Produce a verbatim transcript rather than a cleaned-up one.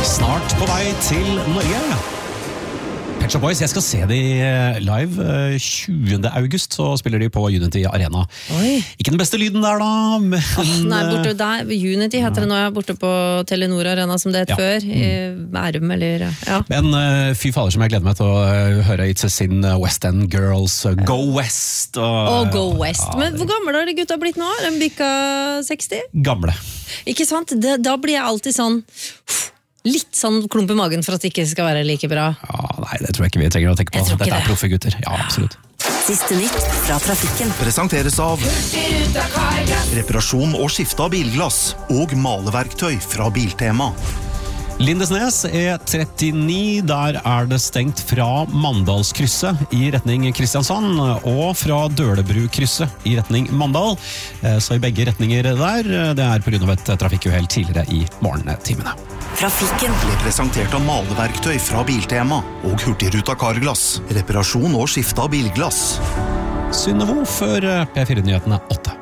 Snart på vei til Norge. Pet Shop Boys, jeg skal se de live tjuende august, så spiller de på Unity Arena. Oi. Ikke den beste lyden der da, men... Oh, nei, borte der, Unity heter det nå, jeg er borte på Telenor Arena som det het ja. før, i Bærum, eller ja. Men fy fader som jeg gleder meg til å høre It's a Sin, West End Girls, Go West. Og, og Go West. Ja, men hvor gammel har de gutta blitt nå? Er de bikka seksti? Gamle. Ikke sant? Det, da blir jeg alltid sånn... Litt sånn klump i magen for at det ikke skal være like bra. Ja, nei, det tror jeg ikke vi trenger å tenke på. Dette er proffe gutter. Ja, absolutt. Siste nytt fra trafikken. Presenteres av reparasjon og skifte av bilglass og maleverktøy fra Biltema. Lindesnes E trettini, der er det stengt fra Mandalskrysset i retning Kristiansand og fra Dølebrukrysset i retning Mandal. Så i begge retninger der, det er på grunn av et trafikkuhell tidligere i morgentimene. Trafikken ble presentert av maleverktøy fra Biltema og Hurtigruta Carglass. Reparasjon og skifte av bilglass. Synnevo før P fire-nyhetene åtte.